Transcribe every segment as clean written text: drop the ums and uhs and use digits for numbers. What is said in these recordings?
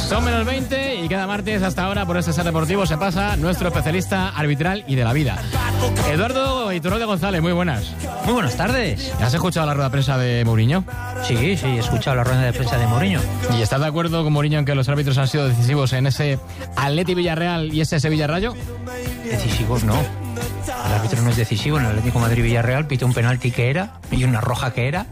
Son menos 20 y cada martes hasta ahora por este Ser Deportivo se pasa nuestro especialista arbitral y de la vida. Eduardo Iturralde González, muy buenas. Muy buenas tardes. ¿Has escuchado la rueda de prensa de Mourinho? Sí, he escuchado la rueda de prensa de Mourinho. ¿Y estás de acuerdo con Mourinho en que los árbitros han sido decisivos en ese Atleti Villarreal y ese Sevilla Rayo? Decisivos no. El árbitro no es decisivo. En el Atlético Madrid-Villarreal pitó un penalti que era y una roja que era.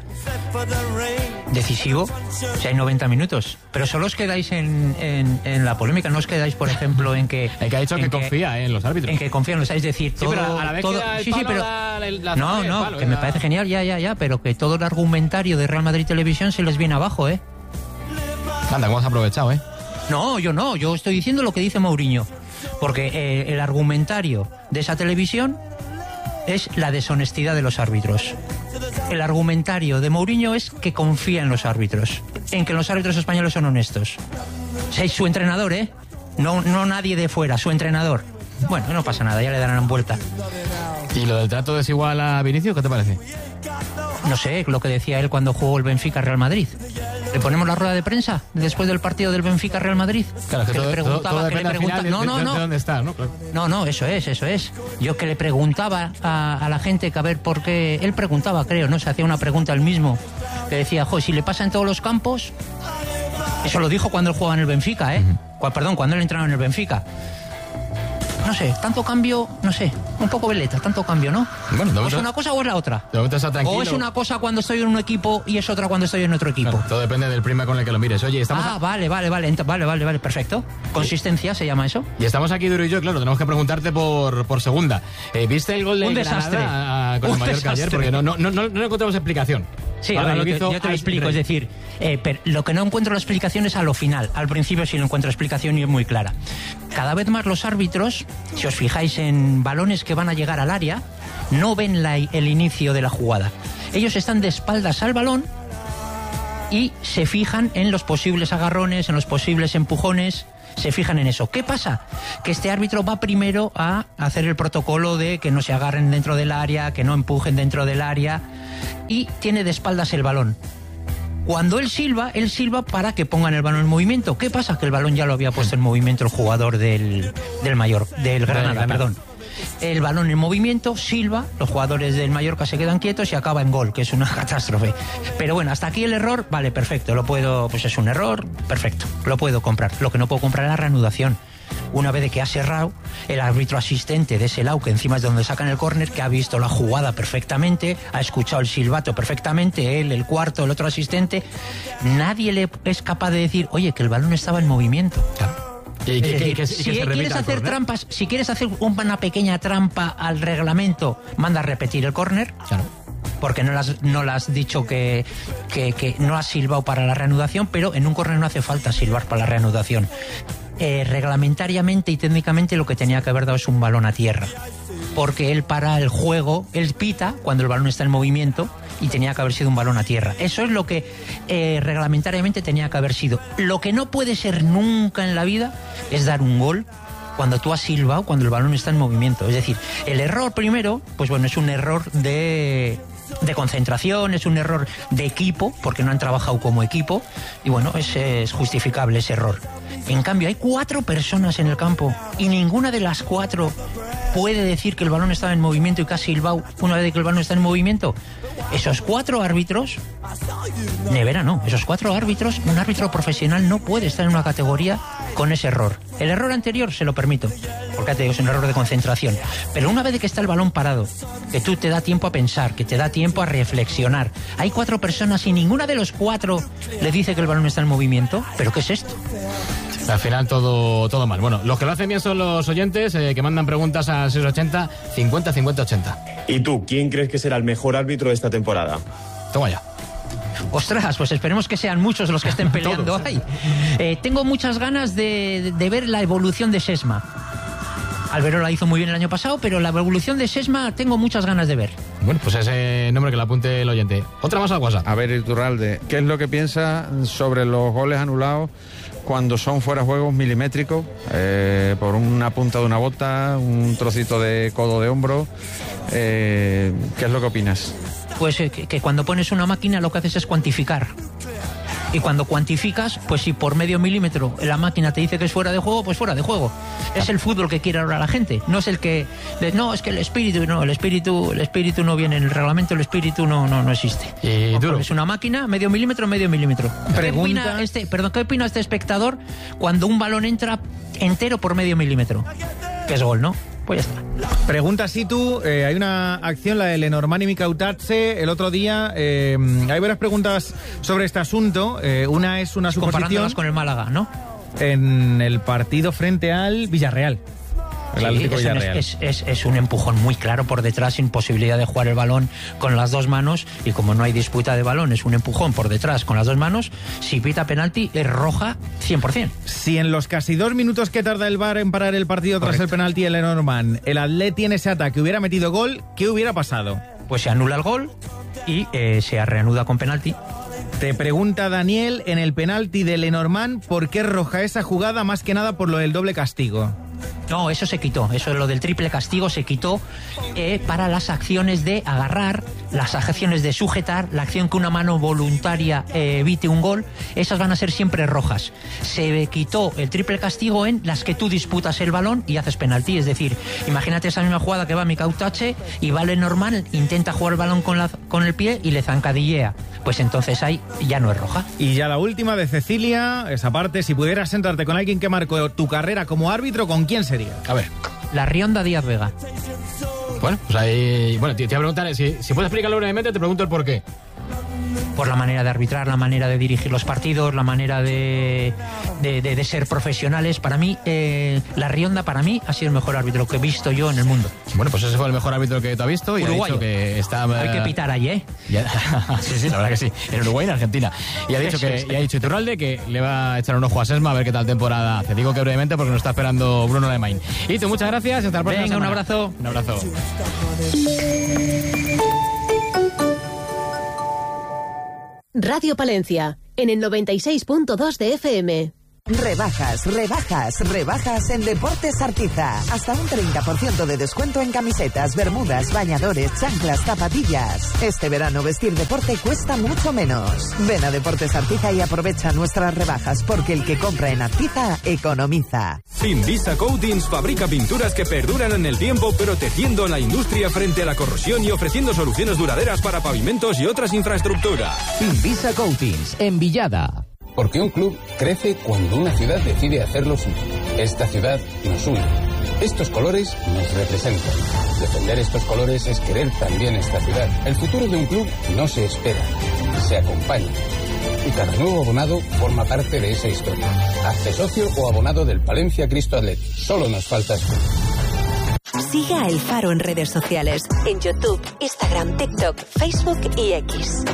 Decisivo, si hay 90 minutos. Pero solo os quedáis en la polémica, no os quedáis, por ejemplo, en que... El que ha dicho que confía en los árbitros. En que confían, es decir, todo... Sí, pero a la vez todo, que da el sí, palo, pero... da No, palo, que me parece genial, ya, pero que todo el argumentario de Real Madrid Televisión se les viene abajo, ¿eh? Anda, ¿cómo has aprovechado, eh? No, yo estoy diciendo lo que dice Mourinho. Porque el argumentario de esa televisión es la deshonestidad de los árbitros. El argumentario de Mourinho es que confía en los árbitros, en que los árbitros españoles son honestos. O sea, es su entrenador, ¿eh? No nadie de fuera, su entrenador. Bueno, no pasa nada, ya le darán vuelta. ¿Y lo del trato desigual a Vinicius, qué te parece? No sé, lo que decía él cuando jugó el Benfica-Real Madrid. ¿Le ponemos la rueda de prensa después del partido del Benfica-Real Madrid? Claro, que todo depende al final de dónde está, ¿no? No, eso es. Yo que le preguntaba a la gente que a ver por qué... Él preguntaba, creo, ¿no? Se hacía una pregunta él mismo, que decía, si le pasa en todos los campos... Eso lo dijo cuando él jugaba en el Benfica, ¿eh? Cuando él entrenaba en el Benfica. No sé, tanto cambio, no sé, un poco veleta, tanto cambio, ¿no? Bueno, ¿O es una cosa o es la otra? De momento está tranquilo. ¿O es una cosa cuando estoy en un equipo y es otra cuando estoy en otro equipo? Claro, todo depende del prisma con el que lo mires. Oye, estamos... Vale, perfecto. Consistencia se llama eso. Y estamos aquí, Duro y yo, claro, tenemos que preguntarte por segunda. ¿Viste el gol de Granada con el Mallorca ayer? Porque no encontramos explicación. Sí, ahora yo te lo explico, es decir, pero lo que no encuentro la explicación es a lo final. Al principio sí no encuentro explicación y es muy clara. Cada vez más los árbitros, si os fijáis en balones que van a llegar al área, no ven el inicio de la jugada. Ellos están de espaldas al balón y se fijan en los posibles agarrones, en los posibles empujones, se fijan en eso. ¿Qué pasa? Que este árbitro va primero a hacer el protocolo de que no se agarren dentro del área, que no empujen dentro del área, y tiene de espaldas el balón. Cuando él silba para que pongan el balón en movimiento. ¿Qué pasa? Que el balón ya lo había puesto en movimiento el jugador del Granada, perdón. El balón en movimiento, silba, los jugadores del Mallorca se quedan quietos y acaba en gol, que es una catástrofe. Pero bueno, hasta aquí el error, vale, perfecto, pues es un error, perfecto, lo puedo comprar. Lo que no puedo comprar es la reanudación. Una vez de que ha cerrado, el árbitro asistente de ese lado, que encima es donde sacan el córner, que ha visto la jugada perfectamente, ha escuchado el silbato perfectamente, él, el cuarto, el otro asistente, nadie le es capaz de decir, oye, que el balón estaba en movimiento. Claro. Si quieres hacer trampas, si quieres hacer una pequeña trampa al reglamento, manda a repetir el córner. Claro. Porque no le has dicho que no has silbado para la reanudación, pero en un córner no hace falta silbar para la reanudación. Reglamentariamente y técnicamente lo que tenía que haber dado es un balón a tierra, porque él para el juego, él pita cuando el balón está en movimiento y tenía que haber sido un balón a tierra. Eso es lo que reglamentariamente tenía que haber sido. Lo que no puede ser nunca en la vida es dar un gol cuando tú has silbado, cuando el balón está en movimiento. Es decir, el error primero, pues bueno, es un error de concentración, es un error de equipo, porque no han trabajado como equipo, y bueno, es justificable ese error. En cambio, hay 4 personas en el campo y ninguna de las 4 puede decir que el balón estaba en movimiento y que ha silbado una vez que el balón está en movimiento. Esos 4 árbitros, Nevera no, esos 4 árbitros, un árbitro profesional no puede estar en una categoría con ese error. El error anterior se lo permito, porque te digo, es un error de concentración. Pero una vez de que está el balón parado, que tú te da tiempo a pensar, que te da tiempo a reflexionar, hay 4 personas y ninguna de los 4 le dice que el balón está en movimiento. ¿Pero qué es esto? Al final todo mal. Bueno, los que lo hacen bien son los oyentes que mandan preguntas al 680 50 50 80. ¿Y tú, quién crees que será el mejor árbitro de esta temporada? Toma ya. Ostras, pues esperemos que sean muchos los que estén peleando ahí. Tengo muchas ganas de ver la evolución de Sesma. Alberó la hizo muy bien el año pasado, pero la evolución de Sesma tengo muchas ganas de ver. Bueno, pues ese nombre que le apunte el oyente. Otra más al WhatsApp. A ver, Iturralde, ¿qué es lo que piensa sobre los goles anulados cuando son fuera de juegos milimétricos, por una punta de una bota, un trocito de codo de hombro? ¿Qué es lo que opinas? Pues que cuando pones una máquina lo que haces es cuantificar. Y cuando cuantificas, pues si por medio milímetro la máquina te dice que es fuera de juego, pues fuera de juego. Es el fútbol que quiere ahora la gente. No es el que... No, es que el espíritu no viene en el reglamento, el espíritu no existe. Es una máquina, medio milímetro. ¿Qué opina este espectador cuando un balón entra entero por medio milímetro? Que es gol, ¿no? Pues ya está. Pregunta Situ, hay una acción, la de Lenormand y Mikautadze, el otro día. Hay varias preguntas sobre este asunto. Una es una suposición. Comparándolas con el Málaga, ¿no? En el partido frente al Villarreal. Sí, es un empujón muy claro por detrás, sin posibilidad de jugar el balón con las dos manos, y como no hay disputa de balón, es un empujón por detrás con las dos manos. Si pita penalti, es roja 100%. Si en los casi 2 minutos que tarda el VAR en parar el partido tras el penalti de Lenormand, el Atleti en ese ataque hubiera metido gol, ¿qué hubiera pasado? Pues se anula el gol y se reanuda con penalti. Te pregunta Daniel, en el penalti de Lenormand, ¿por qué roja esa jugada? Más que nada por lo del doble castigo. No, eso se quitó, eso de lo del triple castigo se quitó para las acciones de agarrar, las acciones de sujetar, la acción que una mano voluntaria evite un gol, esas van a ser siempre rojas. Se quitó el triple castigo en las que tú disputas el balón y haces penalti, es decir, imagínate esa misma jugada que va Mikautadze y va Lenormand, intenta jugar el balón con el pie y le zancadillea, pues entonces ahí ya no es roja. Y ya la última de Cecilia, esa parte, si pudieras sentarte con alguien que marcó tu carrera como árbitro, ¿con quién sería? A ver. La Rionda Díaz Vega. Bueno, pues ahí... Bueno, te iba a preguntar, si puedes explicarlo brevemente, te pregunto el por qué. Por la manera de arbitrar, la manera de dirigir los partidos, la manera de ser profesionales. Para mí, la Rionda para mí ha sido el mejor árbitro que he visto yo en el mundo. Bueno, pues ese fue el mejor árbitro que tú has visto y ha dicho que está... Hay que pitar ahí, ¿eh? Sí, la verdad que sí. En Uruguay y en Argentina. Y ha dicho Iturralde que le va a echar un ojo a Sesma a ver qué tal temporada hace. Digo que brevemente porque nos está esperando Bruno Alemany. Y tú, muchas gracias. Hasta la próxima. Venga, un abrazo. Un abrazo. Radio Palencia, en el 96.2 de FM. Rebajas en Deportes Artiza. Hasta un 30% de descuento en camisetas, bermudas, bañadores, chanclas, zapatillas. Este verano vestir deporte cuesta mucho menos. Ven a Deportes Artiza y aprovecha nuestras rebajas, porque el que compra en Artiza economiza. Invisa Coatings fabrica pinturas que perduran en el tiempo, protegiendo a la industria frente a la corrosión y ofreciendo soluciones duraderas para pavimentos y otras infraestructuras. Invisa Coatings, en Villada. Porque un club crece cuando una ciudad decide hacerlo suyo. Esta ciudad nos une. Estos colores nos representan. Defender estos colores es querer también esta ciudad. El futuro de un club no se espera, se acompaña. Y cada nuevo abonado forma parte de esa historia. Hazte socio o abonado del Palencia Cristo Athletic. Solo nos faltas tú. Sigue a El Faro en redes sociales. En YouTube, Instagram, TikTok, Facebook y X.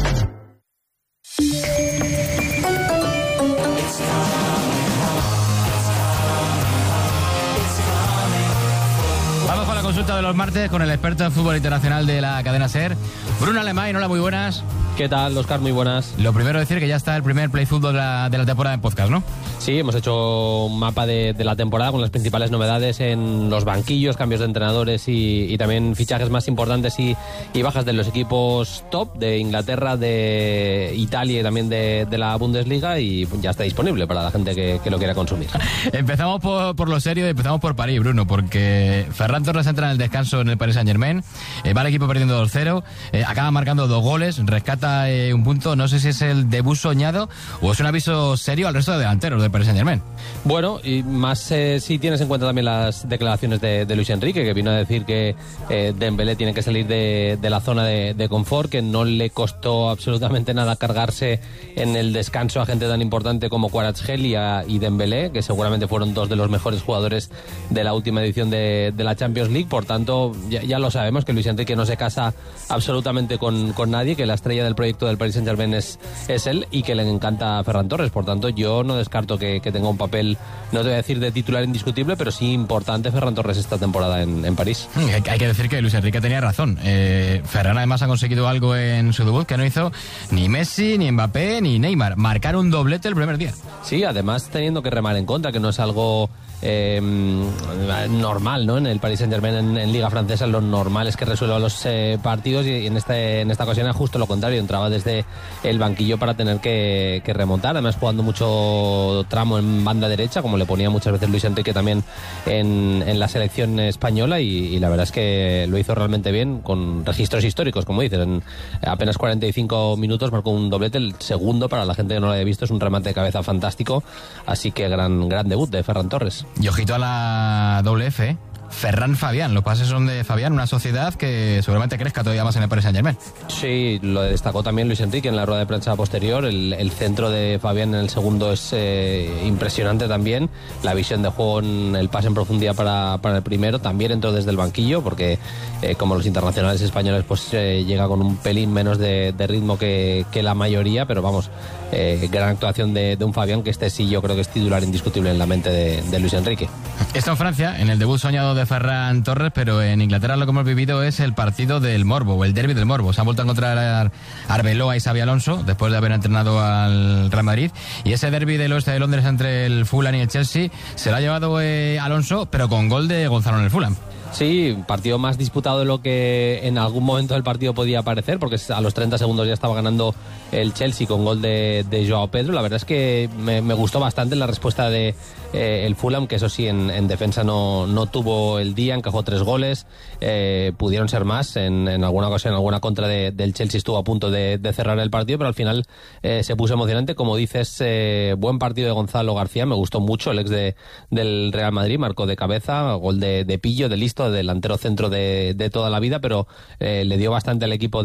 Vamos con la consulta de los martes con el experto en fútbol internacional de la cadena SER, Bruno Alemany. Hola, muy buenas. ¿Qué tal, Óscar? Muy buenas. Lo primero decir que ya está el primer Play Fútbol de la temporada en podcast, ¿no? Sí, hemos hecho un mapa de la temporada con las principales novedades en los banquillos, cambios de entrenadores y también fichajes más importantes y bajas de los equipos top de Inglaterra, de Italia y también de la Bundesliga, y ya está disponible para la gente que lo quiera consumir. Empezamos por lo serio y empezamos por París, Bruno, porque Ferran Torres entra en el descanso en el Paris Saint-Germain, va el equipo perdiendo 2-0, acaba marcando 2 goles, rescata un punto. No sé si es el debut soñado o es un aviso serio al resto de delanteros del Paris Saint-Germain. Bueno, y más si tienes en cuenta también las declaraciones de Luis Enrique, que vino a decir que Dembélé tiene que salir de la zona de confort, que no le costó absolutamente nada cargarse en el descanso a gente tan importante como Kvaratskhelia y Dembélé, que seguramente fueron 2 de los mejores jugadores de la última edición de la Champions League. Por tanto, ya lo sabemos, que Luis Enrique no se casa absolutamente con nadie, que la estrella del proyecto del Paris Saint-Germain es él, y que le encanta a Ferran Torres. Por tanto, yo no descarto que tenga un papel, no te voy a decir de titular indiscutible, pero sí importante Ferran Torres esta temporada en París. Hay que decir que Luis Enrique tenía razón. Ferran además ha conseguido algo en su debut que no hizo ni Messi, ni Mbappé, ni Neymar: marcar un doblete el primer día. Sí, además teniendo que remar en contra, que no es algo normal, ¿no? En el Paris Saint-Germain en Liga Francesa lo normal es que resuelva los partidos, y en esta ocasión era justo lo contrario, entraba desde el banquillo para tener que remontar, además jugando mucho tramo en banda derecha, como le ponía muchas veces Luis Enrique también en la selección española, y la verdad es que lo hizo realmente bien, con registros históricos, como dices. En apenas 45 minutos marcó un doblete, el segundo, para la gente que no lo haya visto, es un remate de cabeza fantástico, así que gran debut de Ferran Torres. Y ojito a la doble F, Ferran Fabián, los pases son de Fabián, una sociedad que seguramente crezca todavía más en el Paris Saint-Germain. Sí, lo destacó también Luis Enrique en la rueda de prensa posterior. El centro de Fabián en el segundo es impresionante también. La visión de juego en el pase en profundidad para el primero también entró desde el banquillo, porque como los internacionales españoles, pues llega con un pelín menos de ritmo que la mayoría, pero vamos, gran actuación de un Fabián, que sí yo creo que es titular indiscutible en la mente de Luis Enrique. Esto en Francia, en el debut soñado de Ferran Torres, pero en Inglaterra lo que hemos vivido es el partido del Morbo, o el derbi del Morbo. Se han vuelto a encontrar Arbeloa y Xabi Alonso después de haber entrenado al Real Madrid, y ese derbi del oeste de Londres entre el Fulham y el Chelsea se lo ha llevado Alonso, pero con gol de Gonzalo en el Fulham. Sí, partido más disputado de lo que en algún momento del partido podía parecer, porque a los 30 segundos ya estaba ganando el Chelsea con gol de Joao Pedro. La verdad es que me gustó bastante la respuesta de el Fulham, que eso sí, en defensa no tuvo el día, encajó 3 goles, pudieron ser más, en alguna ocasión, alguna contra del Chelsea estuvo a punto de cerrar el partido, pero al final se puso emocionante. Como dices, buen partido de Gonzalo García, me gustó mucho, el ex del Real Madrid, marcó de cabeza, gol de pillo, de listo, delantero centro de toda la vida, pero le dio bastante al equipo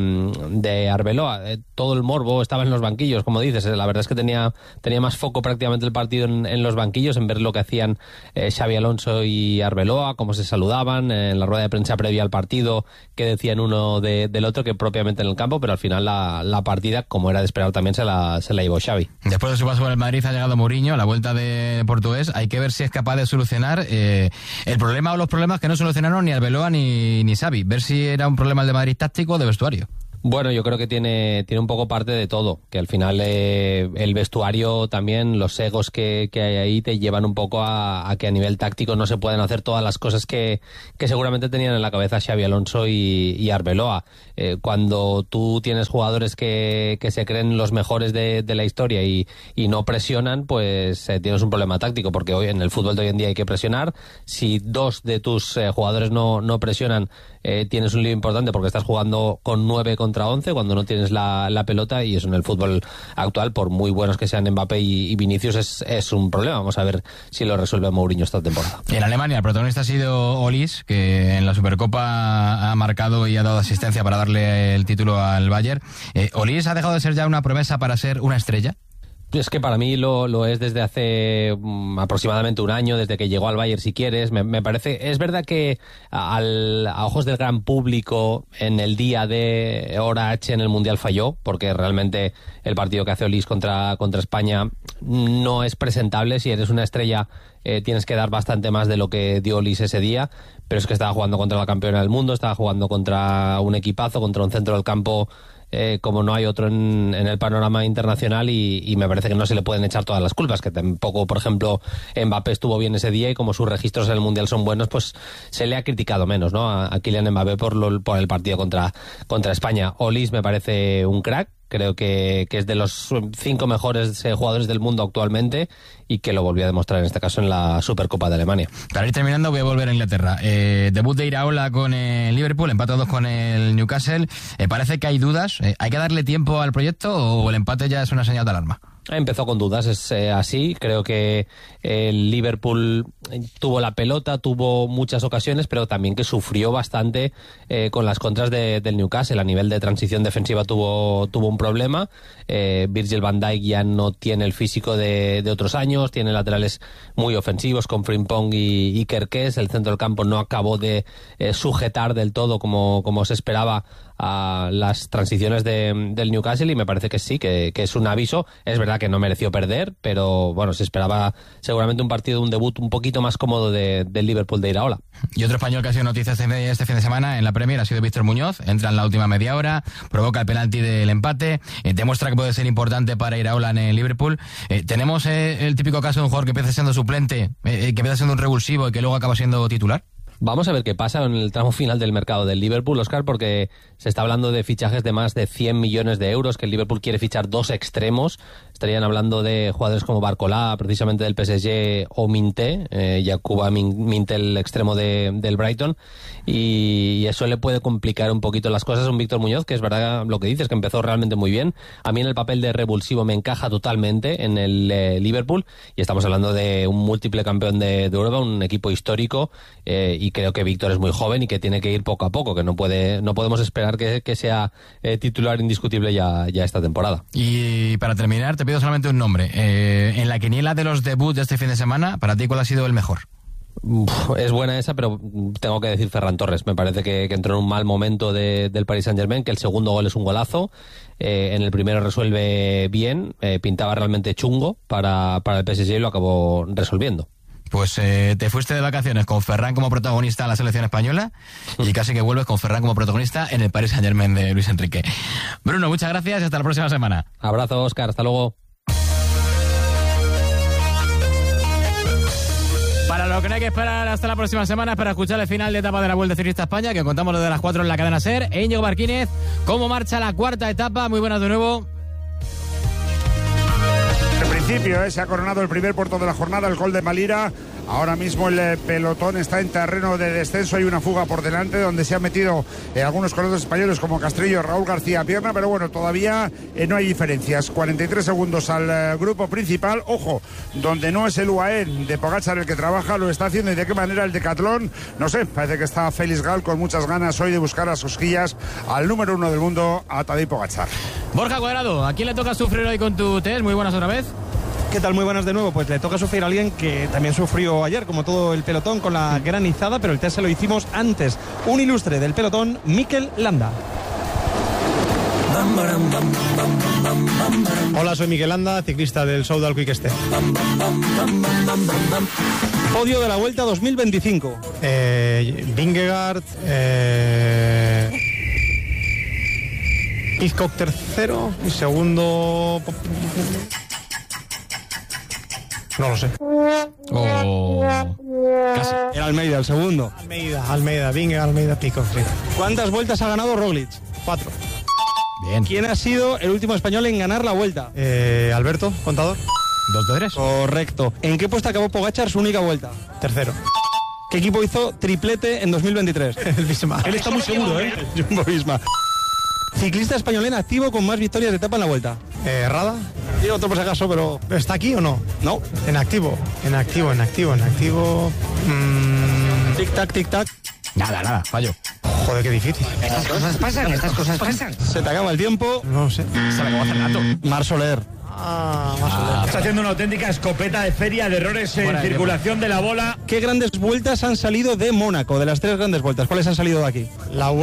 de Arbeloa. Todo el morbo estaba en los banquillos, como dices. La verdad es que tenía más foco prácticamente el partido en los banquillos, en ver lo que hacían Xabi Alonso y Arbeloa, cómo se saludaban, en la rueda de prensa previa al partido, qué decían uno del otro, que propiamente en el campo, pero al final la partida, como era de esperar también, se la llevó Xavi. Después de su paso por el Madrid ha llegado Mourinho a la vuelta de portugués. Hay que ver si es capaz de solucionar el problema o los problemas que no solucionaron ni Arbeloa ni Xavi. Ver si era un problema el de Madrid táctico o de vestuario. Bueno, yo creo que tiene un poco parte de todo, que al final el vestuario también, los egos que hay ahí te llevan un poco a que a nivel táctico no se pueden hacer todas las cosas que seguramente tenían en la cabeza Xabi Alonso y Arbeloa. Cuando tú tienes jugadores que se creen los mejores de la historia y no presionan, pues tienes un problema táctico, porque hoy en el fútbol de hoy en día hay que presionar. Si 2 de tus jugadores no presionan, tienes un lío importante, porque estás jugando con 9 contra 11 cuando no tienes la pelota, y eso en el fútbol actual, por muy buenos que sean Mbappé y Vinicius, es un problema. Vamos a ver si lo resuelve Mourinho esta temporada. En Alemania el protagonista ha sido Olís, que en la Supercopa ha marcado y ha dado asistencia para darle el título al Bayern. ¿Olís ha dejado de ser ya una promesa para ser una estrella? Es que para mí lo es desde hace aproximadamente un año, desde que llegó al Bayern, si quieres. Me parece, es verdad que a ojos del gran público en el día de hora H en el Mundial falló, porque realmente el partido que hace Olís contra España no es presentable. Si eres una estrella tienes que dar bastante más de lo que dio Olís ese día, pero es que estaba jugando contra la campeona del mundo, estaba jugando contra un equipazo, contra un centro del campo como no hay otro en el panorama internacional, y me parece que no se le pueden echar todas las culpas, que tampoco, por ejemplo, Mbappé estuvo bien ese día, y como sus registros en el Mundial son buenos, pues se le ha criticado menos, ¿no?, a Kylian Mbappé por el partido contra España. Olís me parece un crack. Creo que es de los 5 mejores jugadores del mundo actualmente, y que lo volvió a demostrar en este caso en la Supercopa de Alemania. Para ir terminando, voy a volver a Inglaterra. Debut de Iraola con el Liverpool, empate 2 con el Newcastle. Parece que hay dudas. ¿Hay que darle tiempo al proyecto o el empate ya es una señal de alarma? Empezó con dudas, es así. Creo que el Liverpool tuvo la pelota, tuvo muchas ocasiones, pero también que sufrió bastante con las contras del Newcastle. A nivel de transición defensiva tuvo un problema. Virgil van Dijk ya no tiene el físico de otros años, tiene laterales muy ofensivos con Frimpong y Kerkez. El centro del campo no acabó de sujetar del todo como se esperaba a las transiciones del Newcastle, y me parece que sí, que es un aviso. Es verdad que no mereció perder, pero bueno, se esperaba seguramente un partido, un debut un poquito más cómodo del Liverpool de Iraola. Y otro español que ha sido noticia este fin de semana en la Premier ha sido Víctor Muñoz. Entra en la última media hora, provoca el penalti del empate, demuestra que puede ser importante para Iraola en el Liverpool. Tenemos el típico caso de un jugador que empieza siendo suplente, que empieza siendo un revulsivo y que luego acaba siendo titular. Vamos a ver qué pasa en el tramo final del mercado del Liverpool, Óscar, porque se está hablando de fichajes de más de 100 millones de euros, que el Liverpool quiere fichar 2 extremos. Estarían hablando de jugadores como Barcola, precisamente del PSG, o Minté, Yakuba Minté, el extremo del Brighton, y eso le puede complicar un poquito las cosas a un Víctor Muñoz, que es verdad lo que dices, que empezó realmente muy bien. A mí en el papel de revulsivo me encaja totalmente en el Liverpool, y estamos hablando de un múltiple campeón de Europa, un equipo histórico, y creo que Víctor es muy joven y que tiene que ir poco a poco, que no podemos esperar que sea titular indiscutible ya esta temporada. Y para terminar, te pido solamente un nombre. En la quiniela de los debuts de este fin de semana, para ti, ¿cuál ha sido el mejor? Es buena esa, pero tengo que decir Ferran Torres. Me parece que entró en un mal momento del Paris Saint-Germain, que el segundo gol es un golazo. En el primero resuelve bien, pintaba realmente chungo para el PSG y lo acabó resolviendo. Pues te fuiste de vacaciones con Ferran como protagonista en la selección española y casi que vuelves con Ferran como protagonista en el Paris Saint-Germain de Luis Enrique. Bruno, muchas gracias y hasta la próxima semana. Abrazo, Óscar, hasta luego. Para lo que no hay que esperar hasta la próxima semana es para escuchar el final de etapa de la Vuelta Ciclista España, que contamos desde las 4 en la cadena SER. Íñigo Martínez, ¿cómo marcha la cuarta etapa? Muy buenas de nuevo. En principio se ha coronado el primer puerto de la jornada, el Col de Malira. Ahora mismo el pelotón está en terreno de descenso, hay una fuga por delante donde se han metido algunos corredores españoles como Castrillo, Raúl García Pierna, pero bueno, todavía no hay diferencias. 43 segundos al grupo principal. Ojo, donde no es el UAE de Pogačar el que trabaja, lo está haciendo, y de qué manera el Decathlon, no sé, parece que está Félix Gal con muchas ganas hoy de buscar a sus quillas al número 1 del mundo, a Tadej Pogačar. Borja Cuadrado, ¿a quién le toca sufrir hoy con tu test? Muy buenas otra vez. ¿Qué tal? Muy buenas de nuevo. Pues le toca sufrir a alguien que también sufrió ayer, como todo el pelotón, con la granizada, pero el test se lo hicimos antes. Un ilustre del pelotón, Mikel Landa. Hola, soy Mikel Landa, ciclista del Soudal Quick Step. Podio de la Vuelta 2025. Vingegaard, Pidcock tercero y segundo... No lo sé. Casi. Era Almeida el segundo. Almeida, Vingegaard, Almeida, Pidcock. ¿Cuántas vueltas ha ganado Roglic? 4. Bien. ¿Quién ha sido el último español en ganar la Vuelta? Alberto, contador. 2 de 3. Correcto. ¿En qué puesto acabó Pogačar su única Vuelta? Tercero. ¿Qué equipo hizo triplete en 2023? El Visma. Él está muy seguro, ¿eh? Jumbo Visma. Ciclista español en activo con más victorias de etapa en la Vuelta. Rada. Y otro por si acaso, pero... ¿Está aquí o no? No. En activo. Tic-tac, tic-tac. Nada, fallo. Joder, qué difícil. Estas cosas pasan. Se te acaba el tiempo. No sé. Sabe cómo hacer rato. Mar Soler. Está haciendo una auténtica escopeta de feria de errores en circulación de la bola. ¿Qué grandes vueltas han salido de Mónaco? De las 3 grandes vueltas, ¿cuáles han salido de aquí? La